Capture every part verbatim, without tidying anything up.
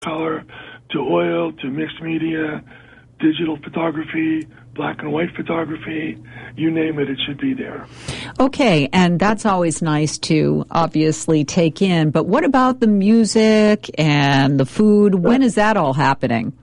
color to oil to mixed media, digital photography, black and white photography, you name it, it should be there. Okay, and that's always nice to obviously take in, but what about the music and the food? When is that all happening?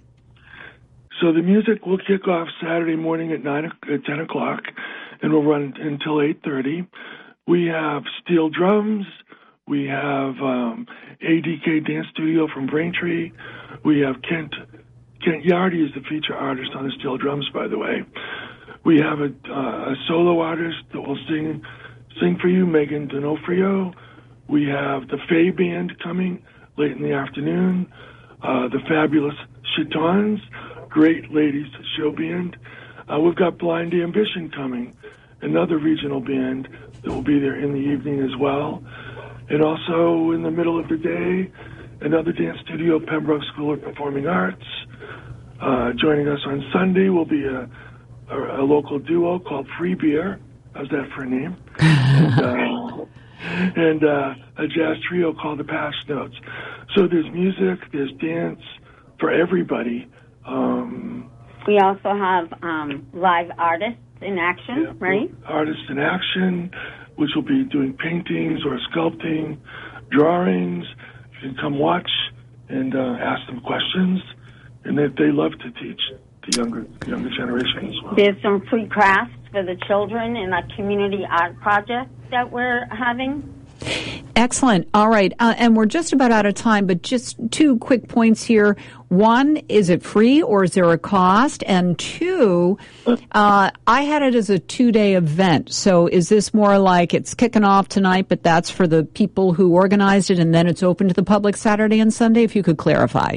So the music will kick off Saturday morning at nine at ten o'clock, and we'll run until eight thirty. We have steel drums. We have um, A D K Dance Studio from Braintree. We have Kent Kent Yardy is the feature artist on the steel drums, by the way. We have a, uh, a solo artist that will sing sing for you, Megan D'Onofrio. We have the Faye Band coming late in the afternoon. Uh, the Fabulous Chitons, great ladies show band. Uh, we've got Blind Ambition coming, another regional band that will be there in the evening as well. And also in the middle of the day, another dance studio, Pembroke School of Performing Arts. Uh, joining us on Sunday will be a, a, a local duo called Free Beer. How's that for a name? and uh, and uh, a jazz trio called the Patch Notes. So there's music, there's dance for everybody. Um, we also have um, live artists in action, yeah, right? Artists in action, which will be doing paintings or sculpting, drawings. You can come watch and uh, ask them questions, and they, they love to teach the younger younger generation as well. There's some free crafts for the children in a community art project that we're having. Excellent. All right. Uh, and we're just about out of time, but just two quick points here. One, is it free or is there a cost? And two, uh, I had it as a two-day event. So is this more like it's kicking off tonight, but that's for the people who organized it, and then it's open to the public Saturday and Sunday? If you could clarify.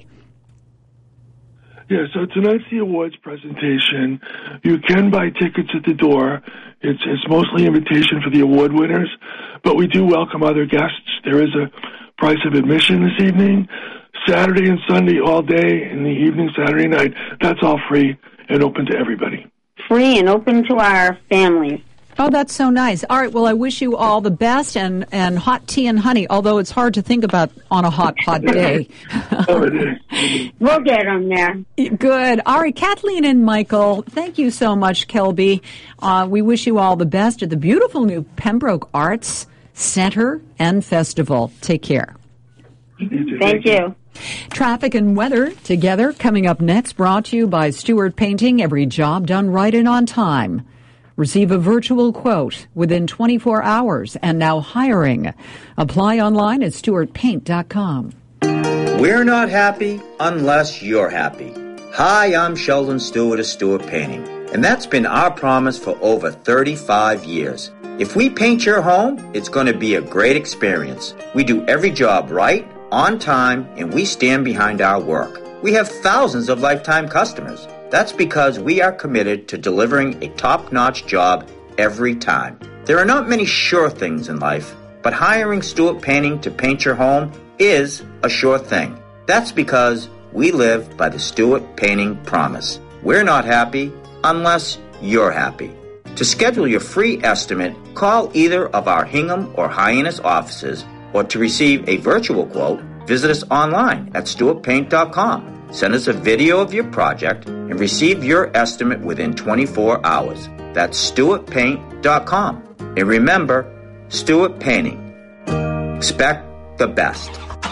Yeah, so tonight's the awards presentation. You can buy tickets at the door. It's, it's mostly invitation for the award winners, but we do welcome other guests. There is a price of admission this evening. Saturday and Sunday all day, in the evening, Saturday night, that's all free and open to everybody. Free and open to our families. Oh, that's so nice. All right, well, I wish you all the best and, and hot tea and honey, although it's hard to think about on a hot, hot day. Oh, it is. We'll get them there. Good. All right, Kathleen and Michael, thank you so much, Kelby. Uh, we wish you all the best at the beautiful new Pembroke Arts Center and Festival. Take care. Thank you. Traffic and weather together coming up next, brought to you by Stewart Painting. Every job done right and on time. Receive a virtual quote within twenty-four hours, and now hiring. Apply online at stewart paint dot com. We're not happy unless you're happy. Hi, I'm Sheldon Stewart of Stewart Painting, and that's been our promise for over thirty-five years. If we paint your home, it's going to be a great experience. We do every job right, on time, and we stand behind our work. We have thousands of lifetime customers. That's because we are committed to delivering a top-notch job every time. There are not many sure things in life, but hiring Stewart Painting to paint your home is a sure thing. That's because we live by the Stewart Painting promise. We're not happy unless you're happy. To schedule your free estimate, call either of our Hingham or Hyannis offices, or to receive a virtual quote, visit us online at stewart paint dot com. Send us a video of your project and receive your estimate within twenty-four hours. That's stewart paint dot com. And remember, Stewart Painting. Expect the best.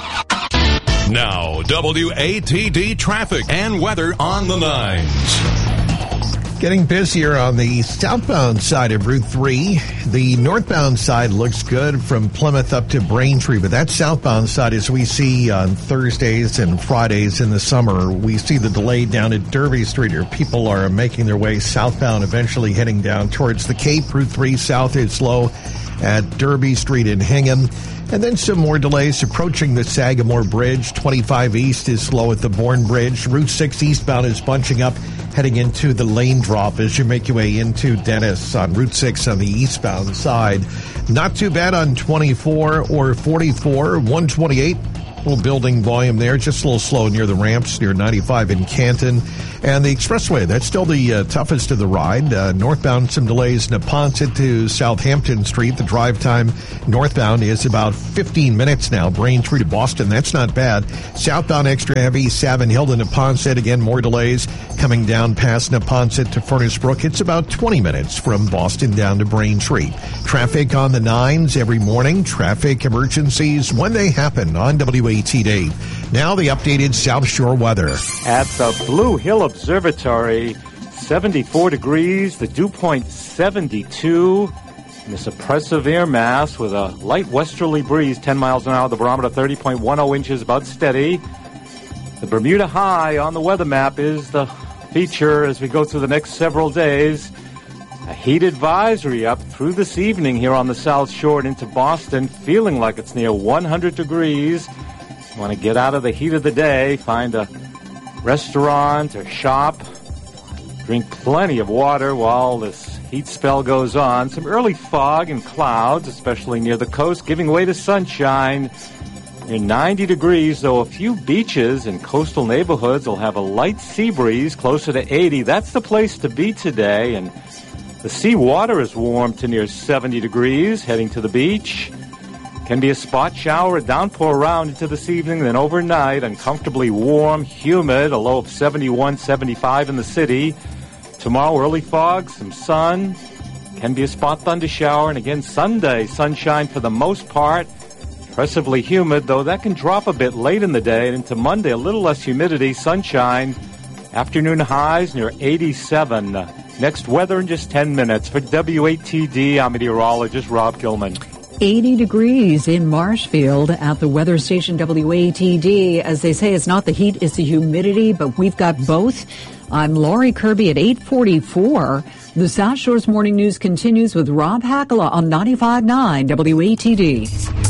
Now, W A T D traffic and weather on the nines. Getting busier on the southbound side of Route three. The northbound side looks good from Plymouth up to Braintree, but that southbound side, as we see on Thursdays and Fridays in the summer, we see the delay down at Derby Street, or people are making their way southbound, eventually heading down towards the Cape. Route three south is slow at Derby Street in Hingham. And then some more delays approaching the Sagamore Bridge. twenty-five east is slow at the Bourne Bridge. Route six eastbound is bunching up, heading into the lane drop as you make your way into Dennis on Route six on the eastbound side. Not too bad on twenty-four or forty-four. one twenty-eight little building volume there, just a little slow near the ramps near ninety-five in Canton. And the expressway, that's still the uh, toughest of the ride. Uh, northbound, some delays, Neponset to Southampton Street. The drive time northbound is about fifteen minutes now. Braintree to Boston, that's not bad. Southbound extra heavy, Savin Hill to Neponset. Again, more delays coming down past Neponset to Furnace Brook. It's about twenty minutes from Boston down to Braintree. Traffic on the nines every morning. Traffic emergencies when they happen on W A T D. Now the updated South Shore weather. At the Blue Hill Observatory, seventy-four degrees, the dew point seventy-two, and this oppressive air mass with a light westerly breeze, ten miles an hour, the barometer thirty point one oh inches, about steady. The Bermuda High on the weather map is the feature as we go through the next several days. A heat advisory up through this evening here on the South Shore and into Boston, feeling like it's near one hundred degrees. You want to get out of the heat of the day, find a restaurant or shop, drink plenty of water while this heat spell goes on. Some early fog and clouds, especially near the coast, giving way to sunshine. Near ninety degrees, though a few beaches and coastal neighborhoods will have a light sea breeze closer to eighty. That's the place to be today, and the sea water is warm to near seventy degrees, heading to the beach. Can be a spot shower, a downpour around into this evening, then overnight, uncomfortably warm, humid, a low of seventy-one, seventy-five in the city. Tomorrow, early fog, some sun, can be a spot thunder shower, and again, Sunday, sunshine for the most part. Oppressively humid, though that can drop a bit late in the day, and into Monday, a little less humidity, sunshine. Afternoon highs near eighty-seven. Next weather in just ten minutes. For W A T D, I'm meteorologist Rob Gilman. eighty degrees in Marshfield at the weather station W A T D. As they say, it's not the heat, it's the humidity, but we've got both. I'm Laurie Kirby at eight forty-four. The South Shore's Morning News continues with Rob Hackala on ninety-five point nine W A T D.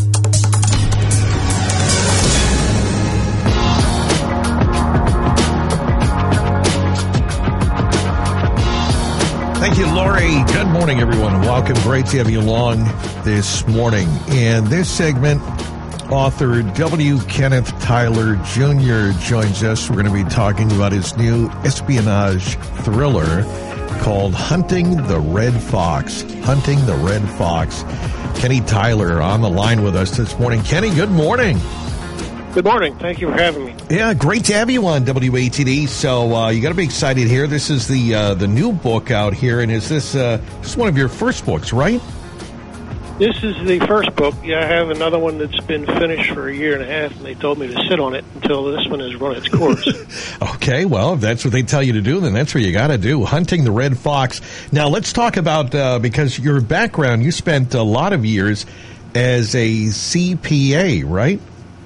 Thank you, Lori. Good morning, everyone. Welcome. Great to have you along this morning. In this segment, author W. Kenneth Tyler Junior joins us. We're going to be talking about his new espionage thriller called Hunting the Red Fox. Hunting the Red Fox. Kenny Tyler on the line with us this morning. Kenny, good morning. Good morning. Thank you for having me. Yeah, great to have you on W A T D. So uh, you got to be excited here. This is the uh, the new book out here, and is this uh, this is one of your first books, right? This is the first book. Yeah, I have another one that's been finished for a year and a half, and they told me to sit on it until this one has run its course. Okay, well, if that's what they tell you to do, then that's what you got to do. Hunting the Red Fox. Now, let's talk about uh, because your background. You spent a lot of years as a C P A, right?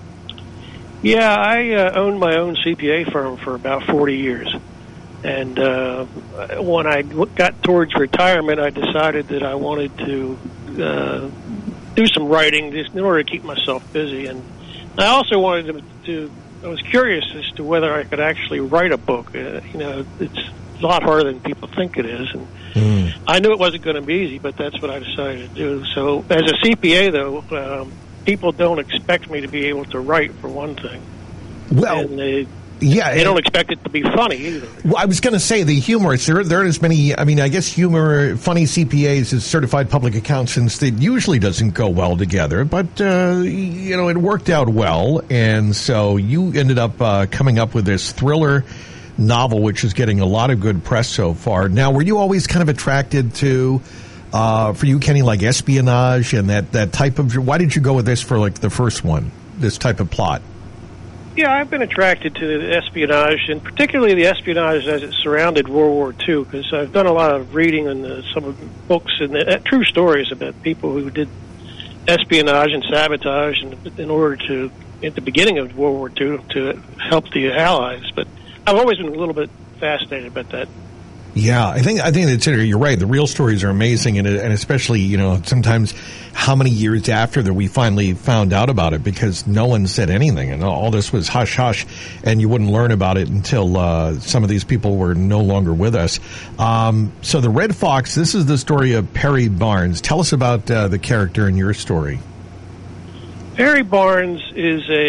Yeah, I uh, owned my own C P A firm for about forty years. And uh, when I got towards retirement, I decided that I wanted to uh, do some writing just in order to keep myself busy. And I also wanted to, to I was curious as to whether I could actually write a book. Uh, you know, it's a lot harder than people think it is. And mm. I knew it wasn't going to be easy, but that's what I decided to do. So as a C P A, though, um, people don't expect me to be able to write, for one thing. Well, and they, yeah, they don't expect it to be funny either. Well, I was going to say the humor. There, there aren't as many. I mean, I guess humor, funny C P As as certified public accountants, that usually doesn't go well together. But uh, you know, it worked out well, and so you ended up uh, coming up with this thriller novel, which is getting a lot of good press so far. Now, were you always kind of attracted to? Uh, for you, Kenny, like espionage and that, that type of... Why did you go with this for, like, the first one, this type of plot? Yeah, I've been attracted to the espionage, and particularly the espionage as it surrounded World War Two, because I've done a lot of reading in the, some of the books and the, uh, true stories about people who did espionage and sabotage in, in order to, at the beginning of World War Two, to help the Allies. But I've always been a little bit fascinated about that. Yeah, I think I think that's it. You're right. The real stories are amazing, and and especially, you know, sometimes how many years after that we finally found out about it, because no one said anything, and all this was hush hush, and you wouldn't learn about it until uh, some of these people were no longer with us. Um, so the Red Fox. This is the story of Perry Barnes. Tell us about uh, the character in your story. Perry Barnes is a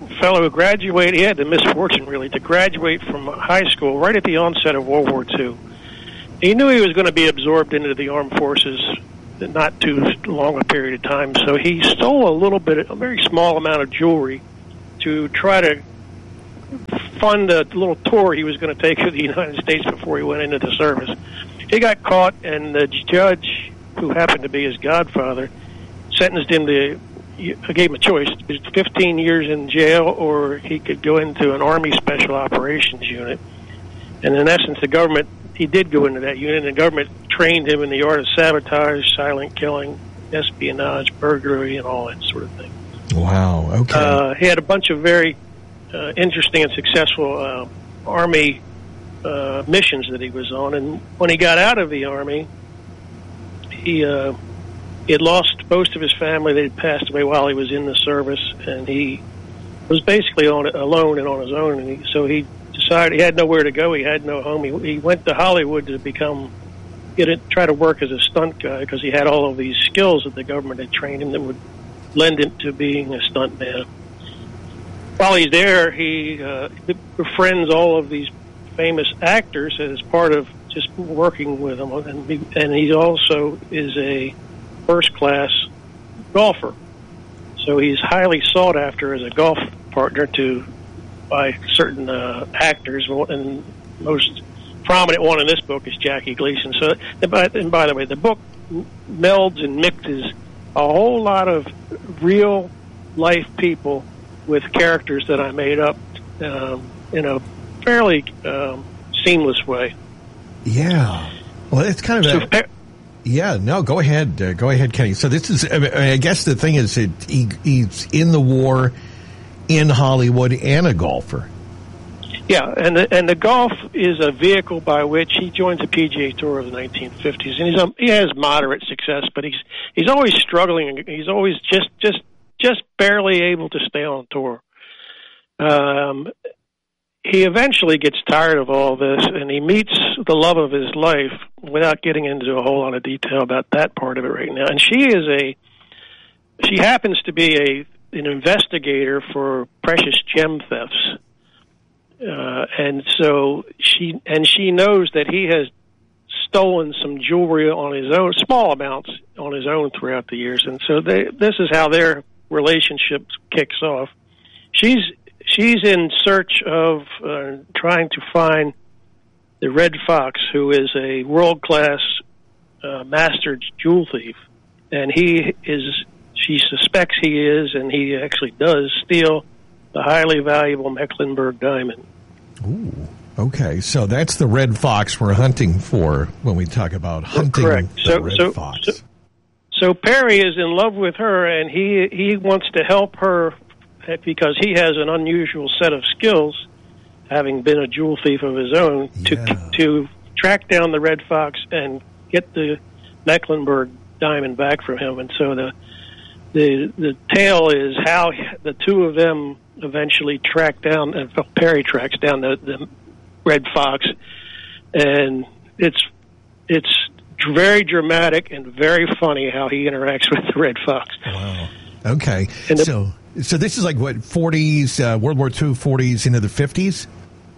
fellow who graduated. He had the misfortune, really, to graduate from high school right at the onset of World War Two. He knew he was going to be absorbed into the armed forces not too long a period of time, so he stole a little bit, a very small amount of jewelry to try to fund a little tour he was going to take to the United States before he went into the service. He got caught, and the judge, who happened to be his godfather, sentenced him to, gave him a choice, fifteen years in jail, or he could go into an Army Special Operations unit. And in essence, the government, he did go into that unit, and the government trained him in the art of sabotage, silent killing, espionage, burglary, and all that sort of thing. Wow, okay. Uh, he had a bunch of very uh, interesting and successful uh, Army uh, missions that he was on, and when he got out of the Army, he, uh, he had lost most of his family. They had passed away while he was in the service, and he was basically on alone and on his own, and he, so he decided he had nowhere to go. He had no home. He, he went to Hollywood to become, he had try to work as a stunt guy because he had all of these skills that the government had trained him that would lend him to being a stunt man. While he's there, he uh, befriends all of these famous actors as part of just working with them, and he, and he also is a first-class golfer. So he's highly sought after as a golf partner to by certain uh, actors, and most prominent one in this book is Jackie Gleason. So, and by, and by the way, the book melds and mixes a whole lot of real-life people with characters that I made up um, in a fairly um, seamless way. Yeah. Well, it's kind of a... So, yeah, no, go ahead. Uh, go ahead, Kenny. So this is, I, mean, I guess the thing is that he, he's in the war, in Hollywood, and a golfer. Yeah, and the, and the golf is a vehicle by which he joins the P G A Tour of the nineteen fifties, and he's um, he has moderate success, but he's he's always struggling. He's always just just just barely able to stay on tour. Um, he eventually gets tired of all this, and he meets the love of his life. Without getting into a whole lot of detail about that part of it right now, and she is a she happens to be a an investigator for precious gem thefts. Uh, and so she and she knows that he has stolen some jewelry on his own, small amounts on his own throughout the years, and so they, this is how their relationship kicks off. She's she's in search of uh, trying to find the Red Fox, who is a world class uh, master jewel thief, and he is. She suspects he is, and he actually does steal the highly valuable Mecklenburg diamond. Ooh, okay. So that's the Red Fox we're hunting for when we talk about hunting Correct. the so, Red so, Fox. So, so Perry is in love with her, and he, he wants to help her because he has an unusual set of skills, having been a jewel thief of his own, to Yeah. to track down the Red Fox and get the Mecklenburg diamond back from him. And so the The the tale is how the two of them eventually track down, and Perry tracks down the, the Red Fox, and it's it's very dramatic and very funny how he interacts with the Red Fox. Wow. Okay. And the, so so this is like what forties, uh, World War Two, forties into the fifties.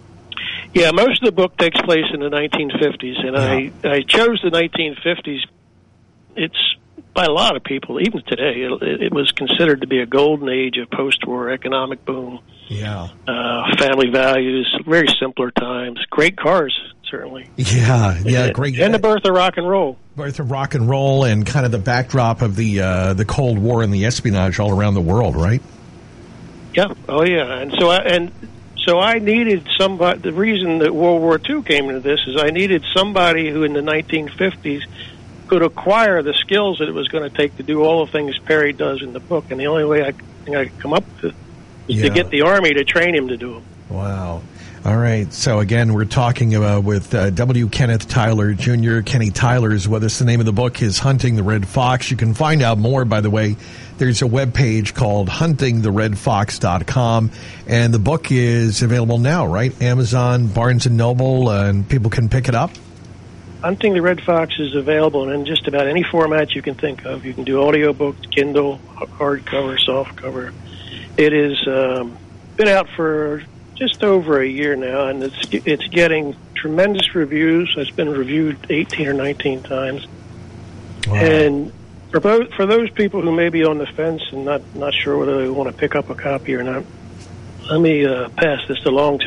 Yeah, most of the book takes place in the nineteen fifties, and yeah. I I chose the nineteen fifties. It's by a lot of people, even today, it, it was considered to be a golden age of post-war economic boom. Yeah. Uh, family values, very simpler times, great cars, certainly. Yeah, yeah, and, great. And the birth of rock and roll. Birth of rock and roll, and kind of the backdrop of the uh, the Cold War and the espionage all around the world, right? Yeah. Oh, yeah. And so, I, and so I needed somebody. The reason that World War Two came into this is I needed somebody who, in the nineteen fifties, could acquire the skills that it was going to take to do all the things Perry does in the book. And the only way I, think I could come up with is yeah. to get the Army to train him to do them. Wow. All right. So, again, we're talking about with uh, W. Kenneth Tyler, Junior Kenny Tyler is with us. The name of the book is Hunting the Red Fox. You can find out more, by the way. There's a webpage called hunting the red fox dot com, and the book is available now, right? Amazon, Barnes and Noble, uh, and people can pick it up? Hunting the Red Fox is available in just about any format you can think of. You can do audiobooks, Kindle, hardcover, softcover. It is um, been out for just over a year now, and it's it's getting tremendous reviews. It's been reviewed eighteen or nineteen times. Wow. And for both, for those people who may be on the fence and not, not sure whether they want to pick up a copy or not, let me uh, pass this along to